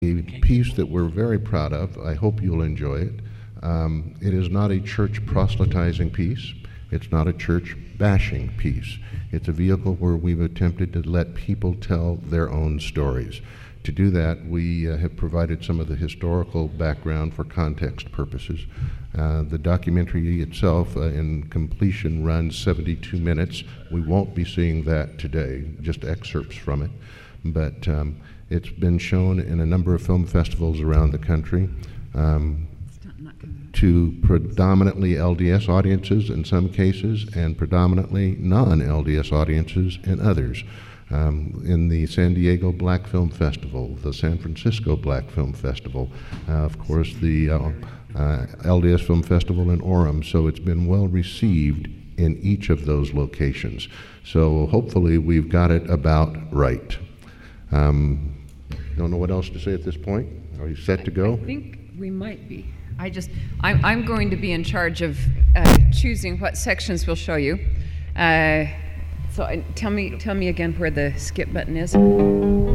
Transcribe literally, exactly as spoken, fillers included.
A piece that we're very proud of. I hope you'll enjoy it. Um, it is not a church proselytizing piece. It's not a church bashing piece. It's a vehicle where we've attempted to let people tell their own stories. To do that, we uh, have provided some of the historical background for context purposes. Uh, the documentary itself, uh, in completion, runs seventy-two minutes. We won't be seeing that today, just excerpts from it. But um, it's been shown in a number of film festivals around the country um, to predominantly L D S audiences in some cases and predominantly non-L D S audiences in others. Um, in the San Diego Black Film Festival, the San Francisco Black Film Festival, uh, of course the uh, uh, L D S Film Festival in Orem, so it's been well received in each of those locations. So hopefully we've got it about right. Um, don't know what else to say at this point. Are you set to go? I think we might be. I just, I'm, I'm going to be in charge of uh, choosing what sections we'll show you. Uh, so I, tell me, tell me again where the skip button is.